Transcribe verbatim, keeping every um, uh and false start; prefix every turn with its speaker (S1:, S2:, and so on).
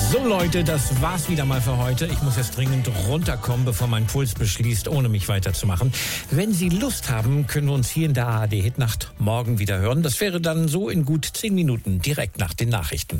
S1: So Leute, das war's wieder mal für heute. Ich muss jetzt dringend runterkommen, bevor mein Puls beschließt, ohne mich weiterzumachen. Wenn Sie Lust haben, können wir uns hier in der A R D Hitnacht morgen wieder hören. Das wäre dann so in gut zehn Minuten, direkt nach den Nachrichten.